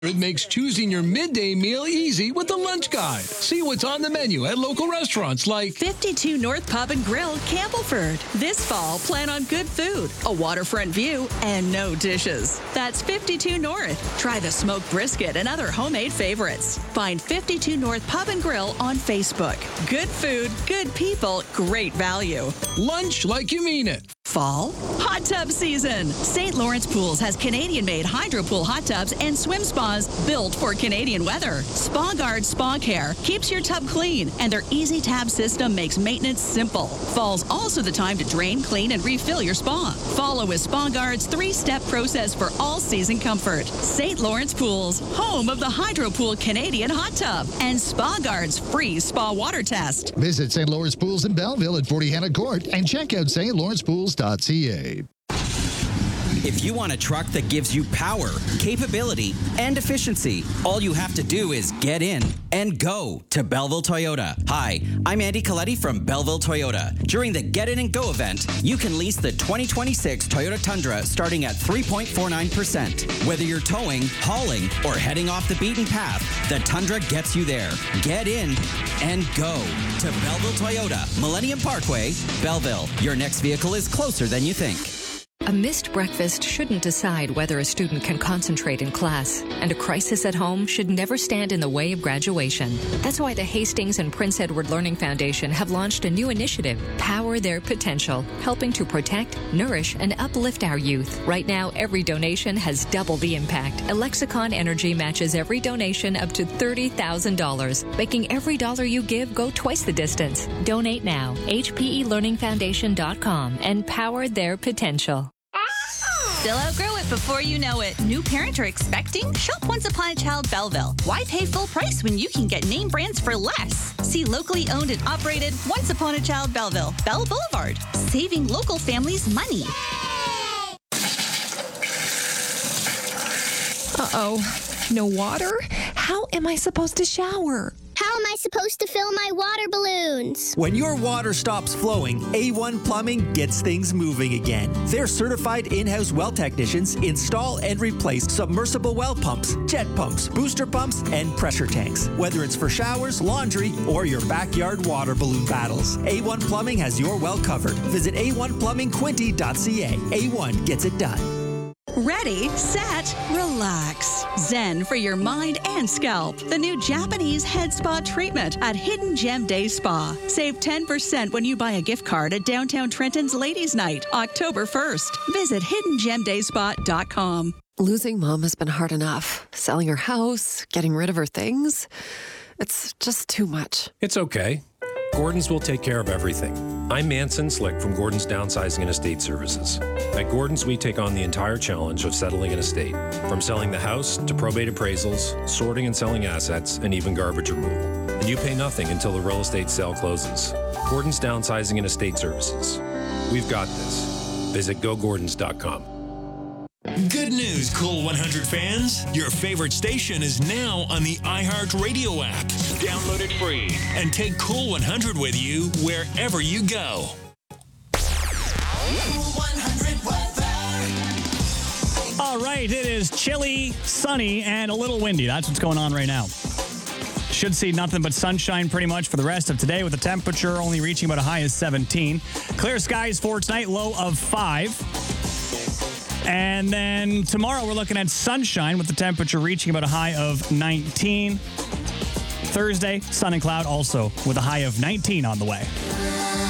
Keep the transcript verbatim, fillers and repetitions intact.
It makes choosing your midday meal easy with the Lunch Guide. See what's on the menu at local restaurants like fifty-two North Pub and Grill, Campbellford. This fall, plan on good food, a waterfront view, and no dishes. That's fifty-two North. Try the smoked brisket and other homemade favorites. Find fifty-two North Pub and Grill on Facebook. Good food, good people, great value. lunch like you mean it. Fall, hot tub season. Saint Lawrence Pools has Canadian-made hydro pool hot tubs and swim spas built for Canadian weather. Spa Guard Spa Care keeps your tub clean, and their easy tab system makes maintenance simple. Fall's also the time to drain, clean, and refill your spa. Follow with Spa Guard's three-step process for all-season comfort. Saint Lawrence Pools, home of the Hydro Pool Canadian hot tub, and Spa Guard's free spa water test. Visit Saint Lawrence Pools in Belleville at forty Hannah Court and check out st lawrence pools dot c a. If you want a truck that gives you power, capability, and efficiency, all you have to do is get in and go to Belleville Toyota. Hi, I'm Andy Coletti from Belleville Toyota. During the Get In and Go event, you can lease the twenty twenty-six Toyota Tundra starting at three point four nine percent. Whether you're towing, hauling, or heading off the beaten path, the Tundra gets you there. Get in and go to Belleville Toyota, Millennium Parkway, Belleville. Your next vehicle is closer than you think. A missed breakfast shouldn't decide whether a student can concentrate in class, and a crisis at home should never stand in the way of graduation. That's why the Hastings and Prince Edward Learning Foundation have launched a new initiative, Power Their Potential, helping to protect, nourish, and uplift our youth. Right now, every donation has double the impact. Alexicon Energy matches every donation up to thirty thousand dollars, making every dollar you give go twice the distance. Donate now, h p e learning foundation dot com, and power their potential. They'll outgrow it before you know it. New parent or expecting? Shop Once Upon a Child Belleville. Why pay full price when you can get name brands for less? See locally owned and operated Once Upon a Child Belleville, Bell Boulevard, saving local families money. Uh-oh. No water? How am I supposed to shower? How am I supposed to fill my water balloons? When your water stops flowing, A one Plumbing gets things moving again. Their certified in-house well technicians install and replace submersible well pumps, jet pumps, booster pumps, and pressure tanks. Whether it's for showers, laundry, or your backyard water balloon battles, A one Plumbing has your well covered. Visit a one plumbing quinty dot c a. A one gets it done. Ready, set, relax. Zen for your mind and scalp. The new Japanese head spa treatment at Hidden Gem Day Spa. Save ten percent when you buy a gift card at Downtown Trenton's Ladies' Night, October first. Visit hidden gem day spa dot com. Losing Mom has been hard enough. Selling her house, getting rid of her things. It's just too much. It's okay. Gordon's will take care of everything. I'm Manson Slick from Gordon's Downsizing and Estate Services. At Gordon's, we take on the entire challenge of settling an estate, from selling the house to probate appraisals, sorting and selling assets, and even garbage removal. And you pay nothing until the real estate sale closes. Gordon's Downsizing and Estate Services. We've got this. Visit go gordons dot com. Good news, Cool one hundred fans. Your favorite station is now on the iHeartRadio app. Download it free and take Cool one hundred with you wherever you go. Cool one hundred weather. All right, it is chilly, sunny, and a little windy. That's what's going on right now. Should see nothing but sunshine pretty much for the rest of today, with the temperature only reaching about a high of seventeen. Clear skies for tonight, low of five. And then tomorrow we're looking at sunshine with the temperature reaching about a high of nineteen. Thursday, sun and cloud also with a high of nineteen on the way.